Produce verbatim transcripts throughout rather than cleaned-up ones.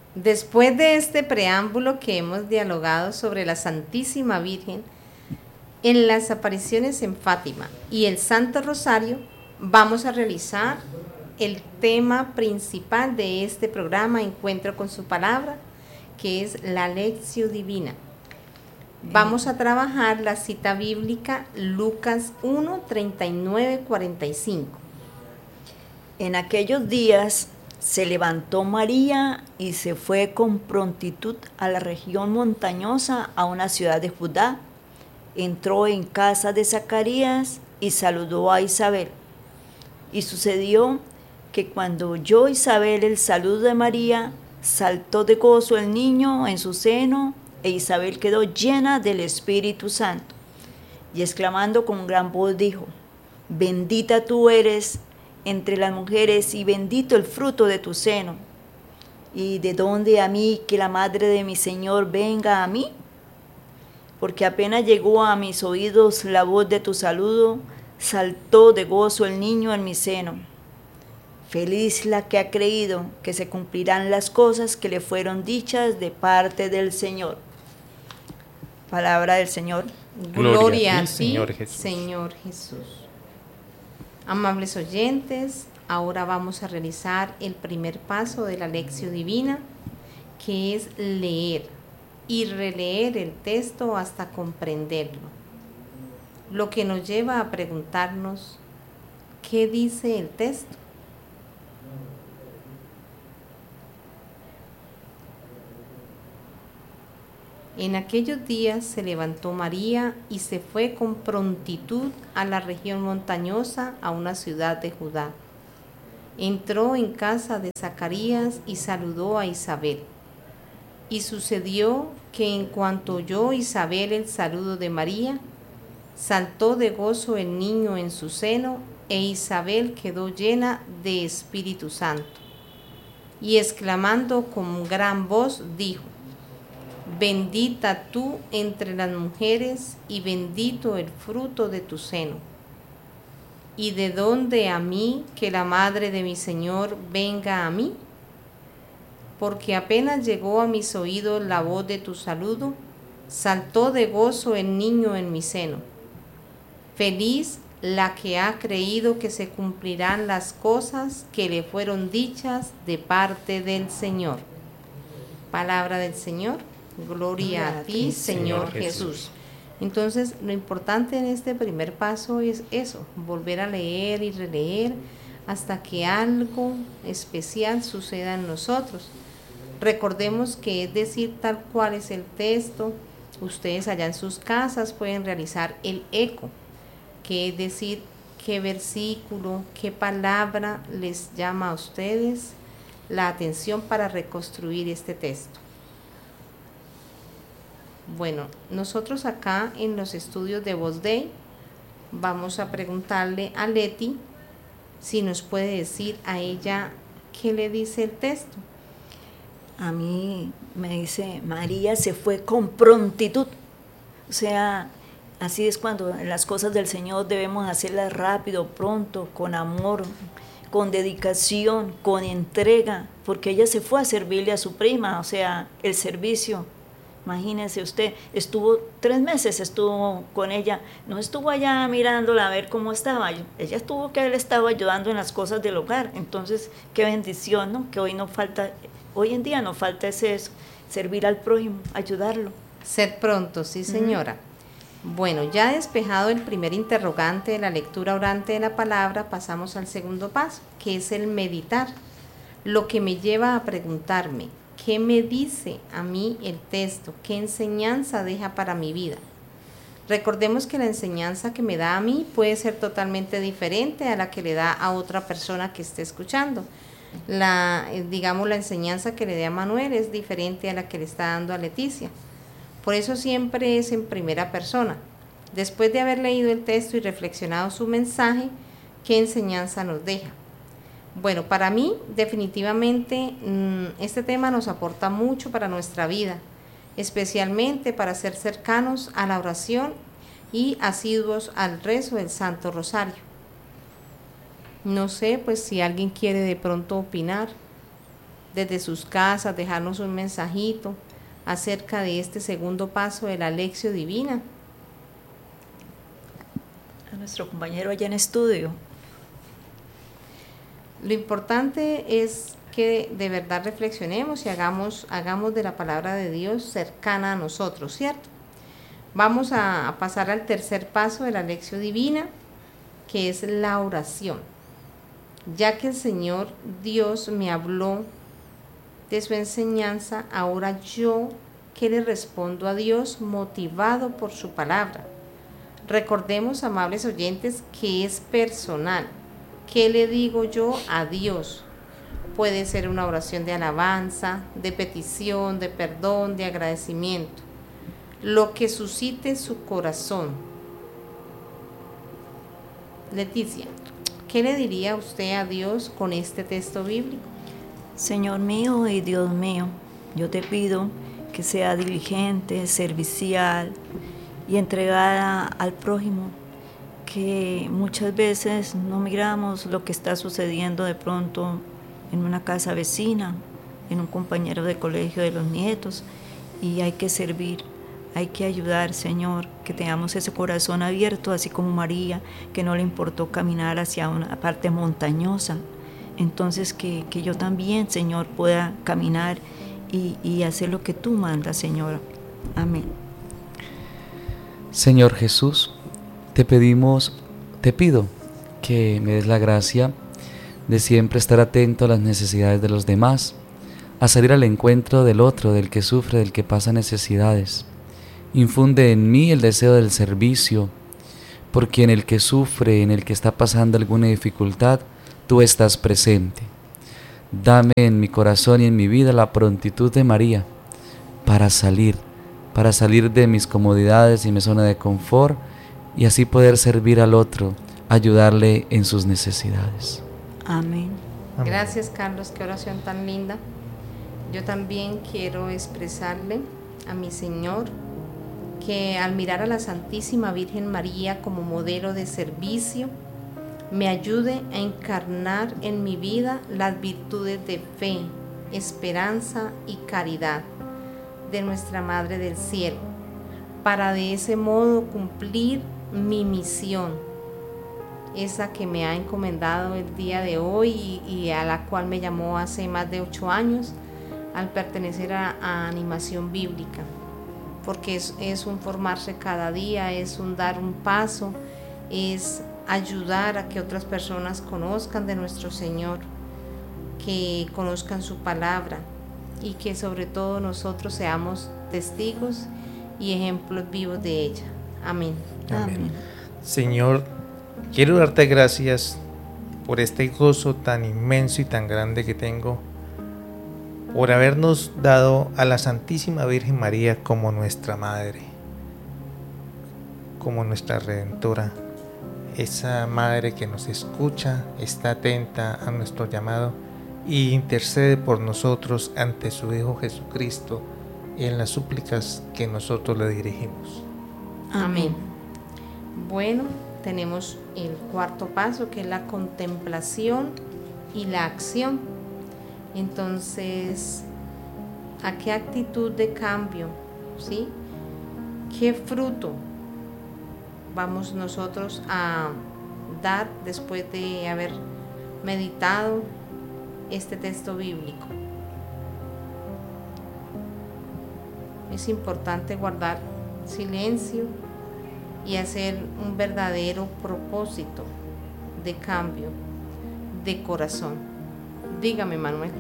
Después de este preámbulo que hemos dialogado sobre la Santísima Virgen en las apariciones en Fátima y el Santo Rosario, vamos a realizar el tema principal de este programa, Encuentro con su Palabra, que es la Lección Divina. Vamos a trabajar la cita bíblica Lucas uno, treinta y nueve, cuarenta y cinco. En aquellos días se levantó María y se fue con prontitud a la región montañosa, a una ciudad de Judá. Entró en casa de Zacarías y saludó a Isabel. Y sucedió que cuando oyó Isabel el saludo de María, saltó de gozo el niño en su seno, e Isabel quedó llena del Espíritu Santo. Y exclamando con gran voz dijo: Bendita tú eres entre las mujeres, y bendito el fruto de tu seno. ¿Y de dónde a mí que la madre de mi Señor venga a mí? Porque apenas llegó a mis oídos la voz de tu saludo, saltó de gozo el niño en mi seno. Feliz la que ha creído que se cumplirán las cosas que le fueron dichas de parte del Señor. Palabra del Señor. Gloria, Gloria a ti, Señor Jesús. Señor Jesús. Amables oyentes, ahora vamos a realizar el primer paso de la Lección Divina, que es leer y releer el texto hasta comprenderlo, lo que nos lleva a preguntarnos, ¿qué dice el texto? En aquellos días se levantó María y se fue con prontitud a la región montañosa, a una ciudad de Judá. Entró en casa de Zacarías y saludó a Isabel. Y sucedió que en cuanto oyó Isabel el saludo de María, saltó de gozo el niño en su seno, e Isabel quedó llena de Espíritu Santo. Y exclamando con gran voz dijo: Bendita tú entre las mujeres, y bendito el fruto de tu seno. ¿Y de dónde a mí que la madre de mi Señor venga a mí? Porque apenas llegó a mis oídos la voz de tu saludo, saltó de gozo el niño en mi seno. Feliz la que ha creído que se cumplirán las cosas que le fueron dichas de parte del Señor. Palabra del Señor. Gloria a ti, Señor Jesús. Entonces, lo importante en este primer paso es eso, volver a leer y releer hasta que algo especial suceda en nosotros. Recordemos que es decir tal cual es el texto. Ustedes allá en sus casas pueden realizar el eco, que es decir qué versículo, qué palabra les llama a ustedes la atención para reconstruir este texto. Bueno, nosotros acá en los estudios de Voz Dei vamos a preguntarle a Leti si nos puede decir a ella qué le dice el texto. A mí me dice: María se fue con prontitud. O sea, así es cuando las cosas del Señor debemos hacerlas rápido, pronto, con amor, con dedicación, con entrega, porque ella se fue a servirle a su prima, o sea, el servicio. Imagínese usted, estuvo tres meses, estuvo con ella, no estuvo allá mirándola a ver cómo estaba, ella estuvo que él estaba ayudando en las cosas del hogar. Entonces, qué bendición, ¿no? Que hoy no falta, hoy en día no falta ese eso, servir al prójimo, ayudarlo. Ser pronto, sí señora. Uh-huh. Bueno, ya despejado el primer interrogante de la lectura orante de la palabra, pasamos al segundo paso, que es el meditar, lo que me lleva a preguntarme, ¿qué me dice a mí el texto? ¿Qué enseñanza deja para mi vida? Recordemos que la enseñanza que me da a mí puede ser totalmente diferente a la que le da a otra persona que esté escuchando. La, digamos, la enseñanza que le dé a Manuel es diferente a la que le está dando a Leticia. Por eso siempre es en primera persona. Después de haber leído el texto y reflexionado su mensaje, ¿qué enseñanza nos deja? Bueno, para mí definitivamente este tema nos aporta mucho para nuestra vida, especialmente para ser cercanos a la oración y asiduos al rezo del Santo Rosario. No sé, pues si alguien quiere de pronto opinar. desde sus casas, dejarnos un mensajito acerca de este segundo paso de la Lección Divina. A nuestro compañero allá en estudio. Lo importante es que de verdad reflexionemos y hagamos, hagamos de la palabra de Dios cercana a nosotros, ¿cierto? Vamos a, a pasar al tercer paso de la Lección Divina, que es la oración. Ya que el Señor Dios me habló de su enseñanza, ahora yo, ¿qué le respondo a Dios motivado por su palabra? Recordemos, amables oyentes, que es personal. ¿Qué le digo yo a Dios? Puede ser una oración de alabanza, de petición, de perdón, de agradecimiento. Lo que suscite su corazón. Leticia, ¿qué le diría usted a Dios con este texto bíblico? Señor mío y Dios mío, yo te pido que sea diligente, servicial y entregada al prójimo, que muchas veces no miramos lo que está sucediendo de pronto en una casa vecina, en un compañero de colegio de los nietos, y hay que servir, hay que ayudar, Señor, que tengamos ese corazón abierto, así como María, que no le importó caminar hacia una parte montañosa. Entonces que, que yo también, Señor, pueda caminar y, y hacer lo que tú mandas, Señor. Amén. Señor Jesús, te pedimos, te pido que me des la gracia de siempre estar atento a las necesidades de los demás, a salir al encuentro del otro, del que sufre, del que pasa necesidades. Infunde en mí el deseo del servicio, porque en el que sufre, en el que está pasando alguna dificultad, tú estás presente. Dame en mi corazón y en mi vida la prontitud de María para salir, para salir de mis comodidades y mi zona de confort y así poder servir al otro, ayudarle en sus necesidades. Amén. Gracias, Carlos, qué oración tan linda. Yo también quiero expresarle a mi Señor que al mirar a la Santísima Virgen María como modelo de servicio, me ayude a encarnar en mi vida las virtudes de fe, esperanza y caridad de nuestra Madre del Cielo, para de ese modo cumplir mi misión, esa que me ha encomendado el día de hoy y, y a la cual me llamó hace más de ocho años al pertenecer a, a Animación Bíblica, porque es, es un formarse cada día, es un dar un paso, es ayudar a que otras personas conozcan de nuestro Señor, que conozcan su palabra y que sobre todo nosotros seamos testigos y ejemplos vivos de ella. Amén. Amén. Amén. Señor, quiero darte gracias por este gozo tan inmenso y tan grande que tengo, por habernos dado a la Santísima Virgen María como nuestra Madre, como nuestra Redentora, esa Madre que nos escucha, está atenta a nuestro llamado y intercede por nosotros ante su Hijo Jesucristo en las súplicas que nosotros le dirigimos. Amén. Bueno, tenemos el cuarto paso, que es la contemplación y la acción. Entonces, ¿a qué actitud de cambio? ¿Sí? ¿Qué fruto vamos nosotros a dar después de haber meditado este texto bíblico? Es importante guardar silencio y hacer un verdadero propósito de cambio de corazón. Dígame, Manuel.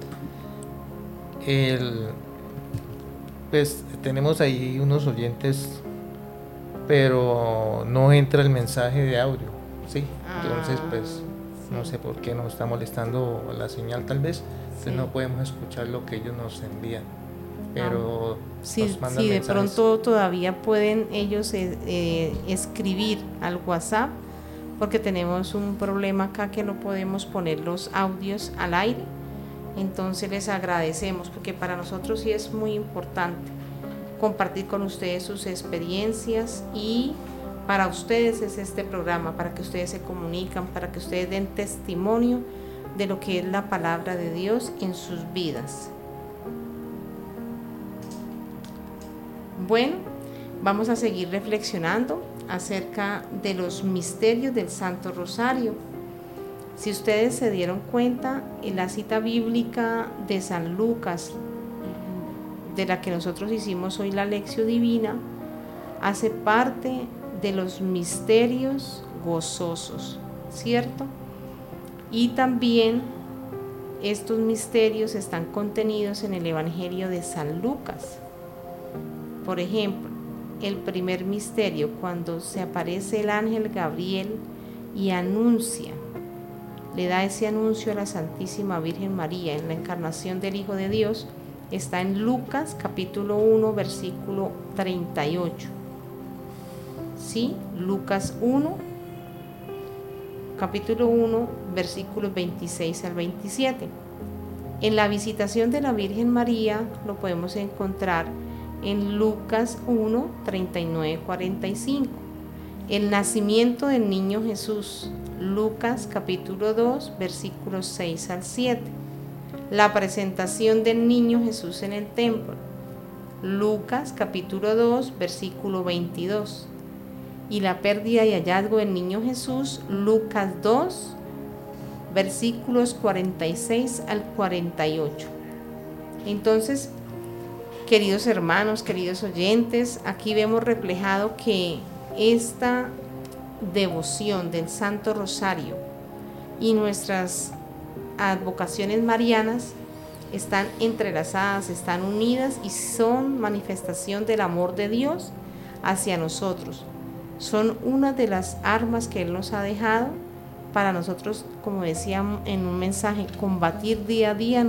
El, pues tenemos ahí unos oyentes, pero no entra el mensaje de audio, ¿sí? Entonces, pues no sé por qué nos está molestando la señal, tal vez, entonces Sí. no podemos escuchar lo que ellos nos envían, pero Si, nos mandan si de mensajes. pronto todavía pueden ellos eh, eh, escribir al WhatsApp, porque tenemos un problema acá que no podemos poner los audios al aire. Entonces les agradecemos, porque para nosotros sí es muy importante compartir con ustedes sus experiencias, y para ustedes es este programa, para que ustedes se comunican, para que ustedes den testimonio de lo que es la palabra de Dios en sus vidas. Bueno, vamos a seguir reflexionando acerca de los misterios del Santo Rosario. Si ustedes se dieron cuenta, en la cita bíblica de San Lucas, de la que nosotros hicimos hoy la lección divina, hace parte de los misterios gozosos, ¿cierto? Y también estos misterios están contenidos en el Evangelio de San Lucas. Por ejemplo, el primer misterio, cuando se aparece el ángel Gabriel y anuncia, le da ese anuncio a la Santísima Virgen María en la encarnación del Hijo de Dios, está en Lucas capítulo uno, versículo treinta y ocho. ¿Sí? Lucas uno, capítulo uno, versículos veintiséis al veintisiete. En la visitación de la Virgen María lo podemos encontrar en Lucas uno, treinta y nueve, cuarenta y cinco. El nacimiento del niño Jesús, Lucas capítulo dos, versículos seis al siete. La presentación del niño Jesús en el templo, Lucas capítulo dos, versículo veintidós. Y la pérdida y hallazgo del niño Jesús, Lucas dos, versículos cuarenta y seis al cuarenta y ocho. Entonces, queridos hermanos, queridos oyentes, aquí vemos reflejado que esta devoción del Santo Rosario y nuestras advocaciones marianas están entrelazadas, están unidas y son manifestación del amor de Dios hacia nosotros. Son una de las armas que Él nos ha dejado para nosotros, como decía en un mensaje, combatir día a día